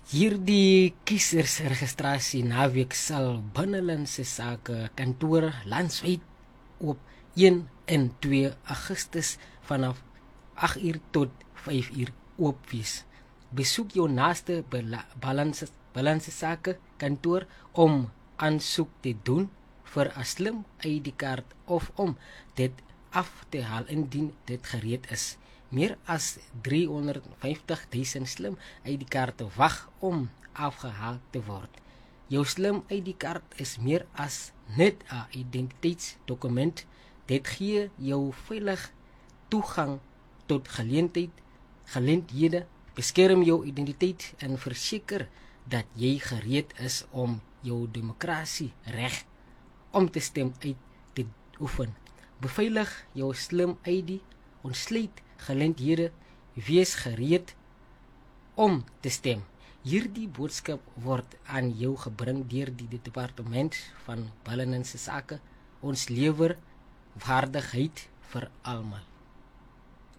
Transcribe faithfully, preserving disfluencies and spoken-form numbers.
Hierdie kiesersregistrasie naweek sal binnelandse sake kantoor landwyd op een en twee Augustus vanaf agt uur tot vyf uur oop wees. Besoek jou naaste balans balanse sake kantoor om aansoek te doen vir 'n slim I D-kaart of om dit af te haal indien dit gereed is. Meer as driehonderdvyftig duisend slim I D-kaarte wag om afgehaal te word. Jou slim I D-kaart is meer as net 'n identiteitsdokument. Dit gee jou veilig toegang tot geleentheid, geleenthede, beskerm jou identiteit en verseker dat jy gereed is om jou demokrasie reg om te stem uit te oefen. Beveilig jou slim I D, ontsluit geleenthede, wees gereed om te stem. Hierdie boodskap word aan jou gebring deur die departement van binnelandse sake. Ons lewer waardigheid vir almal.